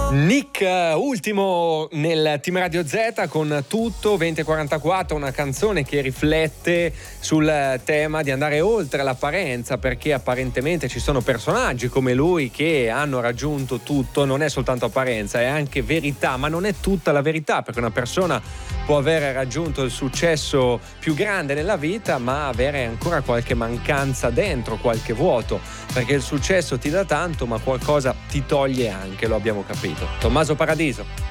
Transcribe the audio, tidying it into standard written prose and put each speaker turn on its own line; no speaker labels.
Nick, ultimo nel Team Radio Z con Tutto 2044, una canzone che riflette sul tema di andare oltre l'apparenza, perché apparentemente ci sono personaggi come lui che hanno raggiunto tutto. Non è soltanto apparenza, è anche verità, ma non è tutta la verità, perché una persona può avere raggiunto il successo più grande nella vita ma avere ancora qualche mancanza dentro, qualche vuoto, perché il successo ti dà tanto ma qualcosa ti toglie anche, lo abbiamo capito. Tommaso Paradiso.